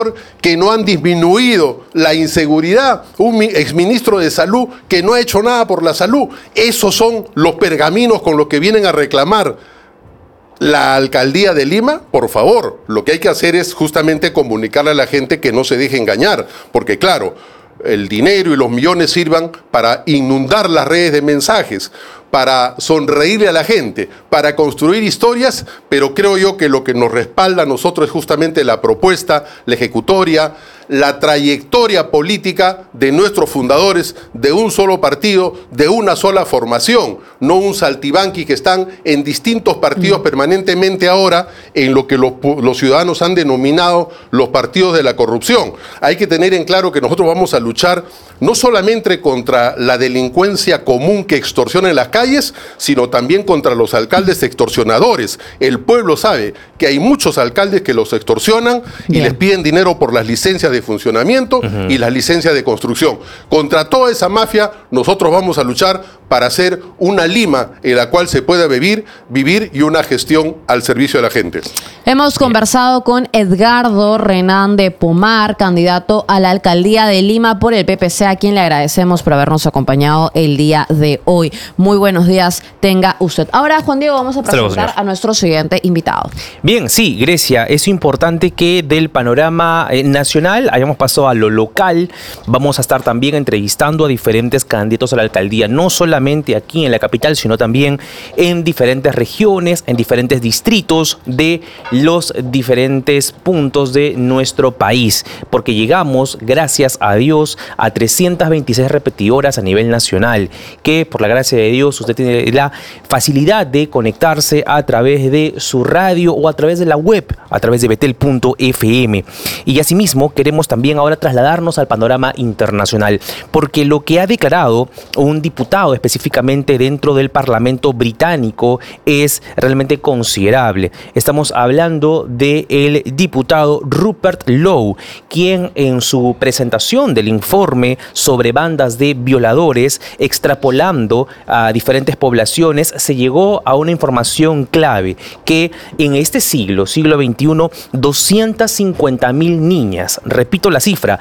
que no han disminuido la inseguridad, un exministro de salud que no ha hecho nada por la salud. Esos son los pergaminos con los que vienen a reclamar la alcaldía de Lima. Por favor, lo que hay que hacer es justamente comunicarle a la gente que no se deje engañar, porque claro, el dinero y los millones sirvan para inundar las redes de mensajes, para sonreírle a la gente, para construir historias, pero creo yo que lo que nos respalda a nosotros es justamente la propuesta, la ejecutoria, la trayectoria política de nuestros fundadores, de un solo partido, de una sola formación, no un saltibanqui que están en distintos partidos permanentemente ahora en lo que los ciudadanos han denominado los partidos de la corrupción. Hay que tener en claro que nosotros vamos a luchar no solamente contra la delincuencia común que extorsiona en las calles, sino también contra los alcaldes extorsionadores. El pueblo sabe que hay muchos alcaldes que los extorsionan y les piden dinero por las licencias de funcionamiento y las licencias de construcción. Contra toda esa mafia nosotros vamos a luchar para hacer una Lima en la cual se pueda vivir y una gestión al servicio de la gente. Hemos conversado con Edgardo Renán de Pomar, candidato a la alcaldía de Lima por el PPC, a quien le agradecemos por habernos acompañado el día de hoy. Muy buenos días tenga usted. Ahora, Juan Diego, vamos a presentar a nuestro siguiente invitado. Bien, sí, Grecia, es importante que del panorama nacional hayamos pasado a lo local. Vamos a estar también entrevistando a diferentes candidatos a la alcaldía, no solamente aquí en la capital, sino también en diferentes regiones, en diferentes distritos de los diferentes puntos de nuestro país, porque llegamos, gracias a Dios, a 326 repetidoras a nivel nacional, que por la gracia de Dios usted tiene la facilidad de conectarse a través de su radio o a través de la web, a través de betel.fm. Y asimismo queremos también ahora trasladarnos al panorama internacional, porque lo que ha declarado un diputado específicamente dentro del Parlamento británico es realmente considerable. Estamos hablando del diputado Rupert Lowe, quien en su presentación del informe sobre bandas de violadores, extrapolando a diferentes poblaciones, se llegó a una información clave, que en este siglo XXI, 250.000 niñas, repito la cifra,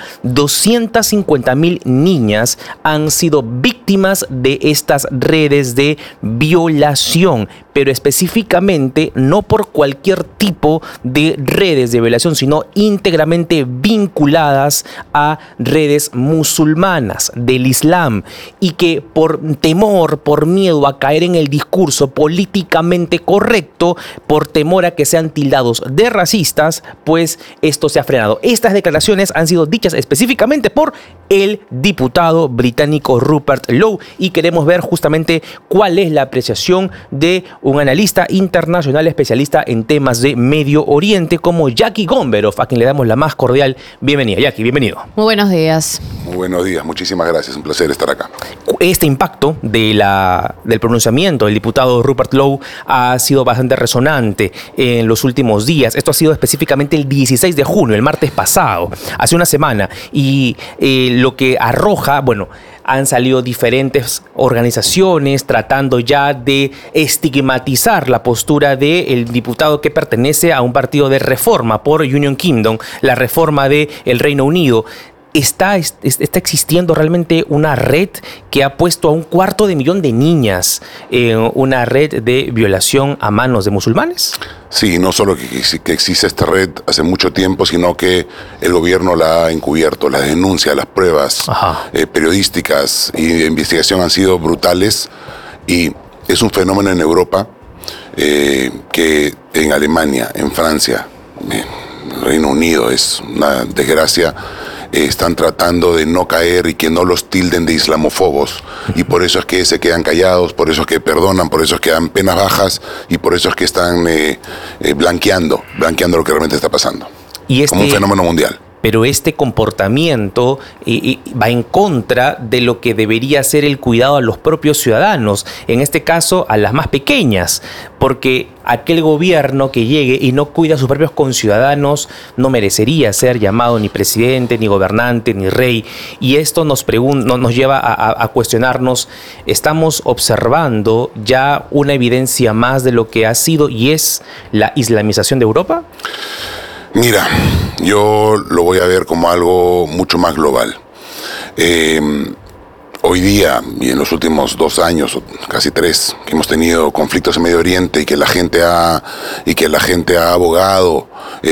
250.000 niñas han sido víctimas de estas redes de violación, pero específicamente no por cualquier tipo de redes de violación, sino íntegramente vinculadas a redes musulmanas del Islam, y que por temor, por miedo a caer en el discurso políticamente correcto, por temor a que sean tildados de racistas, pues esto se ha frenado. Estas declaraciones han sido dichas específicamente por el diputado británico Rupert Lowe, y queremos ver justamente cuál es la apreciación de un analista internacional especialista en temas de Medio Oriente como Jackie Gomberov, a quien le damos la más cordial bienvenida. Jackie, bienvenido. Muy buenos días. Muy buenos días, muchísimas gracias, un placer estar acá. Este impacto del pronunciamiento del diputado Rupert Lowe ha sido bastante resonante en los últimos días. Esto ha sido específicamente el 16 de junio, el martes pasado, hace una semana, y lo que arroja, bueno, han salido diferentes organizaciones tratando ya de estigmatizar la postura del diputado que pertenece a un partido de reforma por Union Kingdom, la reforma del Reino Unido. ¿Está existiendo realmente una red que ha puesto a 250.000 de niñas en una red de violación a manos de musulmanes? Sí, no solo que existe esta red hace mucho tiempo, sino que el gobierno la ha encubierto. Las denuncias, las pruebas periodísticas y de investigación han sido brutales, y es un fenómeno en Europa, que en Alemania, en Francia, en Reino Unido, es una desgracia. Están tratando de no caer y que no los tilden de islamófobos, y por eso es que se quedan callados, por eso es que perdonan, por eso es que dan penas bajas, y por eso es que están blanqueando lo que realmente está pasando, como un fenómeno mundial. Pero este comportamiento va en contra de lo que debería ser el cuidado a los propios ciudadanos, en este caso a las más pequeñas, porque aquel gobierno que llegue y no cuida a sus propios conciudadanos no merecería ser llamado ni presidente, ni gobernante, ni rey. Y esto nos lleva a cuestionarnos, ¿estamos observando ya una evidencia más de lo que ha sido y es la islamización de Europa? Mira, yo lo voy a ver como algo mucho más global. Hoy día, y en los últimos 2 años, o casi 3, que hemos tenido conflictos en Medio Oriente y que la gente ha abogado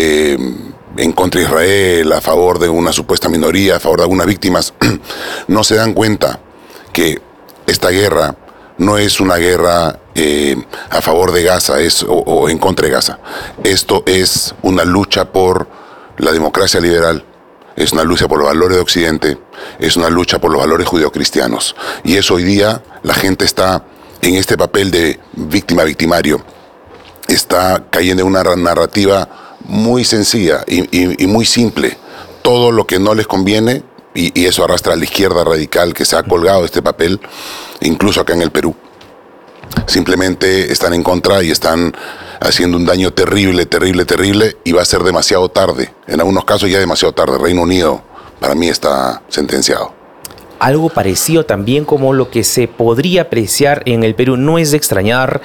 en contra de Israel, a favor de una supuesta minoría, a favor de algunas víctimas, no se dan cuenta que esta guerra no es una guerra a favor de Gaza o en contra de Gaza. Esto es una lucha por la democracia liberal, es una lucha por los valores de Occidente, es una lucha por los valores judeocristianos. Y eso hoy día la gente está en este papel de víctima-victimario, está cayendo en una narrativa muy sencilla y muy simple. Todo lo que no les conviene, y eso arrastra a la izquierda radical que se ha colgado de este papel, incluso acá en el Perú. Simplemente están en contra y están haciendo un daño terrible, terrible, terrible, y va a ser demasiado tarde. En algunos casos ya demasiado tarde. Reino Unido, para mí, está sentenciado. Algo parecido también como lo que se podría apreciar en el Perú. No es de extrañar,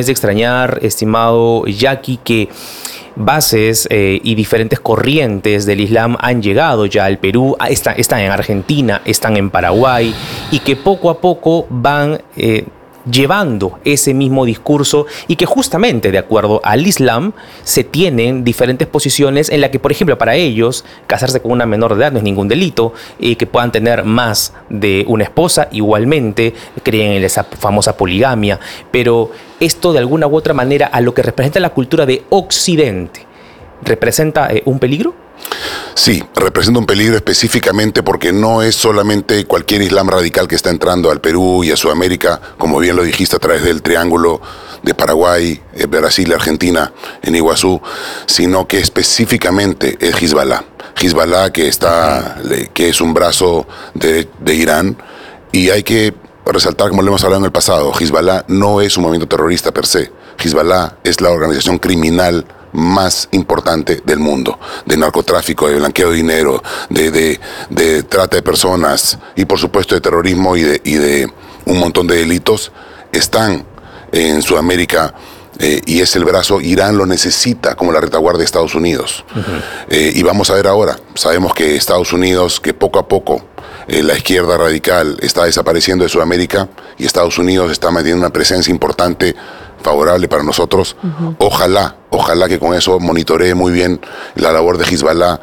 estimado Jackie, que bases y diferentes corrientes del Islam han llegado ya al Perú, están en Argentina, están en Paraguay, y que poco a poco van llevando ese mismo discurso, y que justamente de acuerdo al Islam se tienen diferentes posiciones en la que, por ejemplo, para ellos casarse con una menor de edad no es ningún delito, y que puedan tener más de una esposa, igualmente creen en esa famosa poligamia. Pero esto, de alguna u otra manera, a lo que representa la cultura de Occidente, ¿representa un peligro? Sí, representa un peligro específicamente porque no es solamente cualquier Islam radical que está entrando al Perú y a Sudamérica, como bien lo dijiste, a través del triángulo de Paraguay, Brasil y Argentina en Iguazú, sino que específicamente es Hezbollah. Hezbollah, que es un brazo de Irán, y hay que resaltar, como lo hemos hablado en el pasado, Hezbollah no es un movimiento terrorista per se. Hezbollah es la organización criminal más importante del mundo, de narcotráfico, de blanqueo de dinero, de trata de personas y por supuesto de terrorismo y de un montón de delitos. Están en Sudamérica y es el brazo. Irán lo necesita como la retaguardia de Estados Unidos. Y vamos a ver ahora, sabemos que Estados Unidos, que poco a poco la izquierda radical está desapareciendo de Sudamérica y Estados Unidos está manteniendo una presencia importante, favorable para nosotros. Ojalá que con eso monitoree muy bien la labor de Hezbollah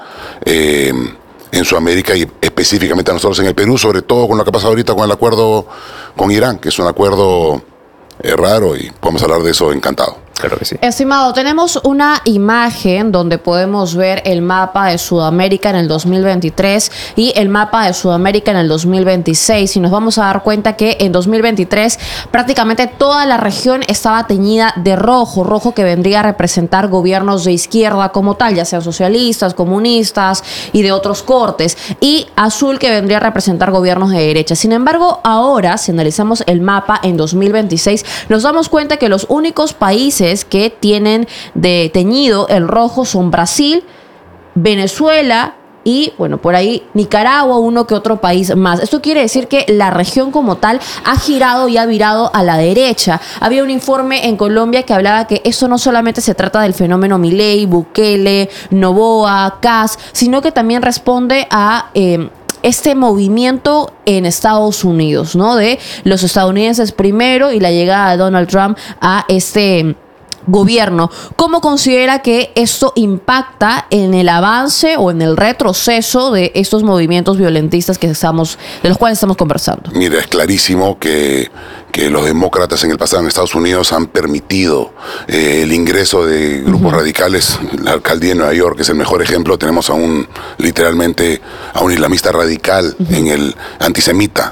en Sudamérica y específicamente a nosotros en el Perú, sobre todo con lo que ha pasado ahorita con el acuerdo con Irán, que es un acuerdo raro, y podemos hablar de eso encantado. Claro que sí. Estimado, tenemos una imagen donde podemos ver el mapa de Sudamérica en el 2023 y el mapa de Sudamérica en el 2026, y nos vamos a dar cuenta que en 2023 prácticamente toda la región estaba teñida de rojo que vendría a representar gobiernos de izquierda como tal, ya sean socialistas, comunistas y de otros cortes, y azul que vendría a representar gobiernos de derecha. Sin embargo, ahora, si analizamos el mapa en 2026, nos damos cuenta que los únicos países que tienen de teñido el rojo son Brasil, Venezuela y, bueno, por ahí Nicaragua, uno que otro país más. Esto quiere decir que la región como tal ha girado y ha virado a la derecha. Había un informe en Colombia que hablaba que eso no solamente se trata del fenómeno Milei, Bukele, Noboa, Kast, sino que también responde a este movimiento en Estados Unidos, ¿no? De los estadounidenses primero y la llegada de Donald Trump a este gobierno. ¿Cómo considera que esto impacta en el avance o en el retroceso de estos movimientos violentistas de los cuales estamos conversando? Mira, es clarísimo que los demócratas en el pasado en Estados Unidos han permitido el ingreso de grupos radicales. La alcaldía de Nueva York es el mejor ejemplo. Tenemos literalmente a un islamista radical, en el antisemita,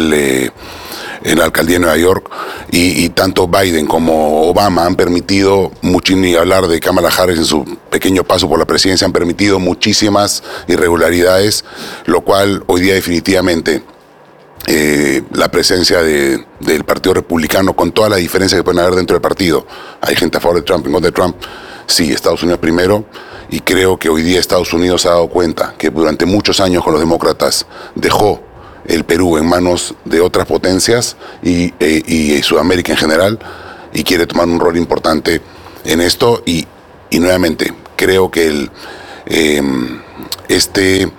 en la alcaldía de Nueva York, y tanto Biden como Obama han permitido, ni hablar de Kamala Harris en su pequeño paso por la presidencia, han permitido muchísimas irregularidades, lo cual hoy día definitivamente la presencia del Partido Republicano, con todas las diferencias que pueden haber dentro del partido, hay gente a favor de Trump, en contra de Trump, sí, Estados Unidos primero, y creo que hoy día Estados Unidos se ha dado cuenta que durante muchos años con los demócratas dejó el Perú en manos de otras potencias y Sudamérica en general, y quiere tomar un rol importante en esto, y nuevamente creo que este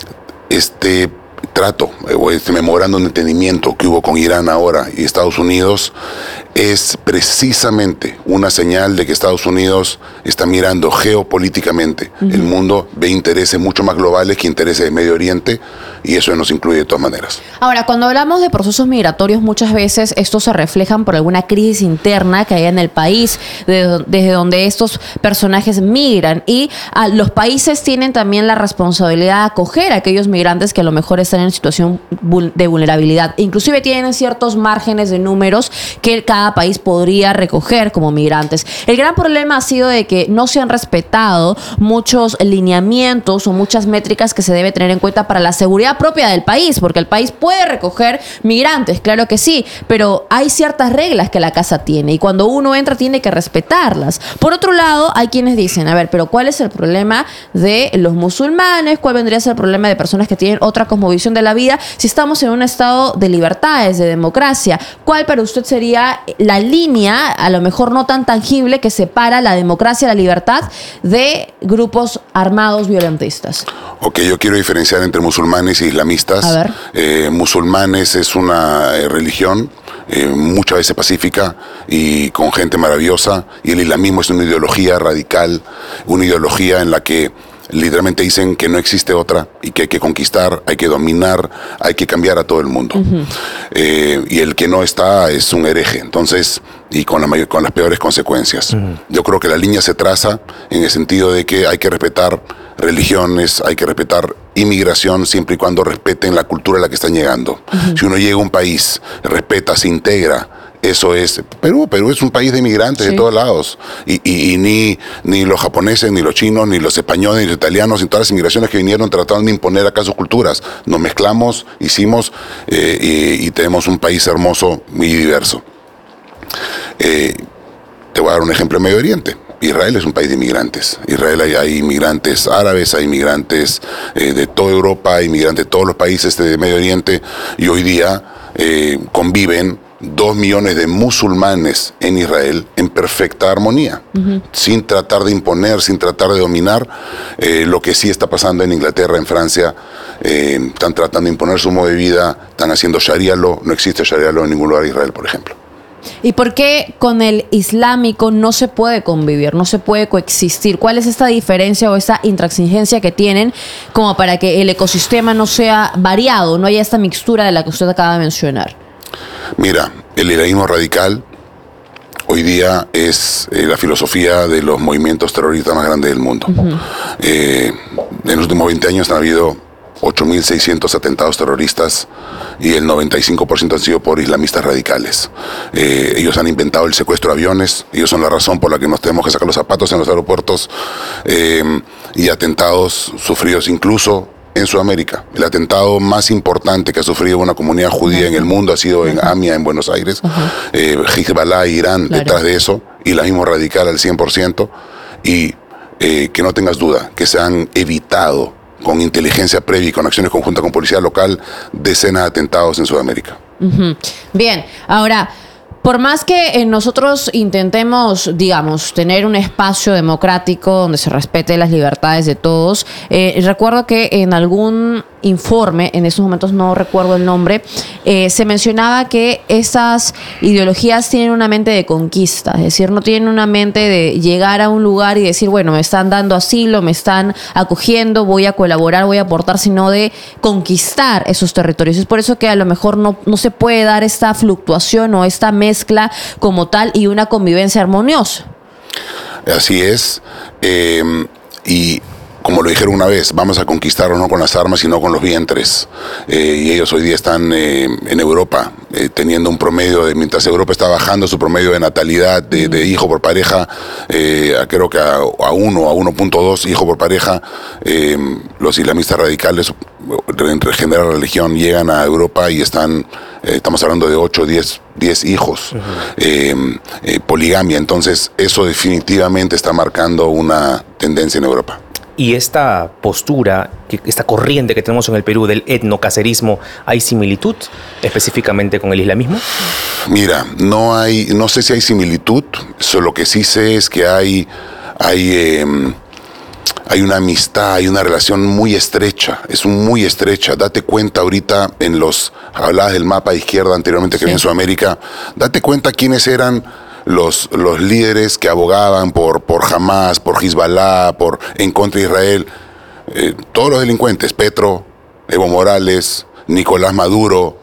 trato o este memorándum de entendimiento que hubo con Irán ahora y Estados Unidos es precisamente una señal de que Estados Unidos está mirando geopolíticamente el mundo, ve intereses mucho más globales que intereses de Medio Oriente, y eso nos incluye de todas maneras. Ahora, cuando hablamos de procesos migratorios, muchas veces estos se reflejan por alguna crisis interna que hay en el país, desde donde estos personajes migran, y los países tienen también la responsabilidad de acoger a aquellos migrantes que a lo mejor están en situación de vulnerabilidad. Inclusive tienen ciertos márgenes de números que cada país podría recoger como migrantes. El gran problema ha sido de que no se han respetado muchos lineamientos o muchas métricas que se debe tener en cuenta para la seguridad propia del país, porque el país puede recoger migrantes, claro que sí, pero hay ciertas reglas que la casa tiene y cuando uno entra tiene que respetarlas. Por otro lado, hay quienes dicen, a ver, pero ¿cuál es el problema de los musulmanes? ¿Cuál vendría a ser el problema de personas que tienen otra cosmovisión de la vida si estamos en un estado de libertades, de democracia? ¿Cuál para usted sería la línea, a lo mejor no tan tangible, que separa la democracia, la libertad de grupos armados violentistas? Ok, yo quiero diferenciar entre musulmanes y islamistas. A ver. Musulmanes es una religión muchas veces pacífica y con gente maravillosa, y el islamismo es una ideología radical, una ideología en la que literalmente dicen que no existe otra y que hay que conquistar, hay que dominar, hay que cambiar a todo el mundo. Y el que no está es un hereje, entonces, y con las peores consecuencias. Yo creo que la línea se traza en el sentido de que hay que respetar religiones, hay que respetar inmigración siempre y cuando respeten la cultura a la que están llegando. Si uno llega a un país, respeta, se integra, eso es Perú. Perú es un país de inmigrantes de todos lados. Y ni los japoneses, ni los chinos, ni los españoles, ni los italianos, ni todas las inmigraciones que vinieron trataron de imponer acá sus culturas. Nos mezclamos, hicimos y tenemos un país hermoso y diverso. Te voy a dar un ejemplo en Medio Oriente. Israel es un país de inmigrantes. Israel hay inmigrantes árabes, hay inmigrantes de toda Europa, hay inmigrantes de todos los países de Medio Oriente, y hoy día conviven 2 millones de musulmanes en Israel en perfecta armonía, sin tratar de imponer, sin tratar de dominar. Lo que sí está pasando en Inglaterra, en Francia, están tratando de imponer su modo de vida, están haciendo Sharia law, no existe Sharia law en ningún lugar de Israel, por ejemplo. ¿Y por qué con el islámico no se puede convivir, no se puede coexistir? ¿Cuál es esta diferencia o esta intransigencia que tienen como para que el ecosistema no sea variado, no haya esta mixtura de la que usted acaba de mencionar? Mira, el islamismo radical hoy día es la filosofía de los movimientos terroristas más grandes del mundo. En los últimos 20 años han habido 8.600 atentados terroristas y el 95% han sido por islamistas radicales. Ellos han inventado el secuestro de aviones, ellos son la razón por la que nos tenemos que sacar los zapatos en los aeropuertos, y atentados sufridos incluso en Sudamérica. El atentado más importante que ha sufrido una comunidad judía en el mundo ha sido en Amia, en Buenos Aires. Hezbollah, Irán, detrás de eso, y la misma radical al 100%, y que no tengas duda que se han evitado con inteligencia previa y con acciones conjuntas con policía local decenas de atentados en Sudamérica. Bien, ahora, por más que nosotros intentemos, digamos, tener un espacio democrático donde se respete las libertades de todos, recuerdo que en algún informe, en estos momentos no recuerdo el nombre, se mencionaba que esas ideologías tienen una mente de conquista, es decir, no tienen una mente de llegar a un lugar y decir, bueno, me están dando asilo, me están acogiendo, voy a colaborar, voy a aportar, sino de conquistar esos territorios. Es por eso que a lo mejor no se puede dar esta fluctuación o esta mezcla como tal y una convivencia armoniosa. Así es, y como lo dijeron una vez, vamos a conquistarlos no con las armas, sino con los vientres. Y ellos hoy día están en Europa, teniendo un promedio de, mientras Europa está bajando su promedio de natalidad de hijo por pareja, creo que a 1, a 1.2 hijo por pareja, los islamistas radicales regeneran la religión, llegan a Europa y estamos hablando de 8, 10 hijos, poligamia. Entonces eso definitivamente está marcando una tendencia en Europa. Y esta postura, esta corriente que tenemos en el Perú del etnocacerismo, ¿hay similitud específicamente con el islamismo? Mira, no sé si hay similitud, lo que sí sé es que hay hay una amistad, hay una relación muy estrecha, es muy estrecha. Date cuenta ahorita hablabas del mapa de izquierda anteriormente que había en Sudamérica, date cuenta quiénes eran los líderes que abogaban por Hamas, por Hezbollah, en contra de Israel. Todos los delincuentes, Petro, Evo Morales, Nicolás Maduro,